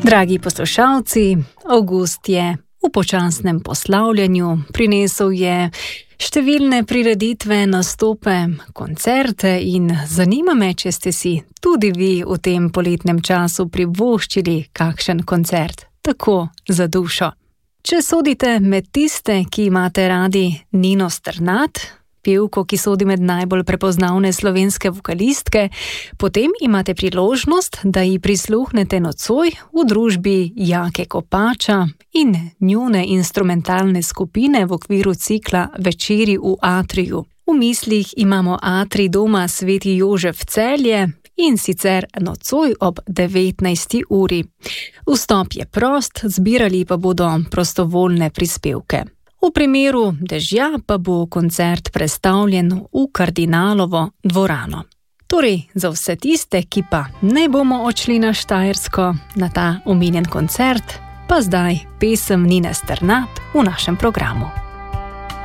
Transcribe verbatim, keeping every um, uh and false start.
Dragi poslušalci, avgust je v počasnem poslavljanju, prinesel je številne prireditve, nastope, koncerte in zanima me, če ste si tudi vi v tem poletnem času privoščili kakšen koncert, tako za dušo. Če sodite med tiste, ki imate radi Nino Strnad, pevko, ki sodi med najbolj prepoznavne slovenske vokalistke, potem imate priložnost, da ji prisluhnete nocoj v družbi Jake Kopača in njune instrumentalne skupine v okviru cikla Večeri v Atriju. V mislih imamo Atrij doma Sveti Jožef Celje in sicer nocoj ob devetnajsti uri. Vstop je prost, zbirali pa bodo prostovoljne prispevke. V primeru dežja pa bo koncert prestavljen v Kardinalovo dvorano. Torej, za vse tiste, ki pa ne bomo odšli na Štajersko, na ta omenjen koncert, pa zdaj pesem Nine Strnad v našem programu.